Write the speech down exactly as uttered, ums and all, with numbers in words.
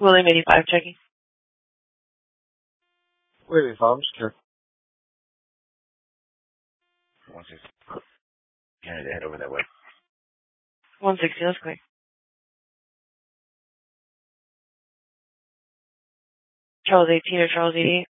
William eighty-five checking. Wait, if I'm sure. One sixty. You need to head over that way. one sixty, that's clear. Charles eighteen or Charles eighty-eight?